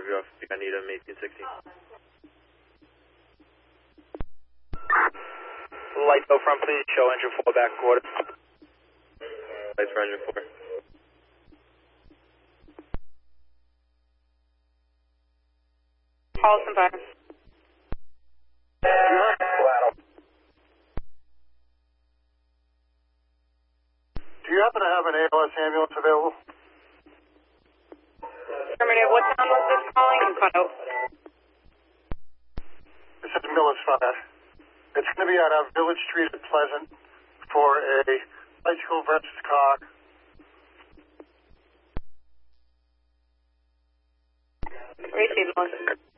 drop you off. I need him 1816. Light bill front, please. Show engine 4 back quarter. Lights for engine 4. Paulson Fire. Do you happen to have an ALS ambulance available? Affirmative. What town was this calling? You cut out. This is Millis Fire. It's going to be at Village Street at Pleasant for a bicycle versus car. Receive, Melissa.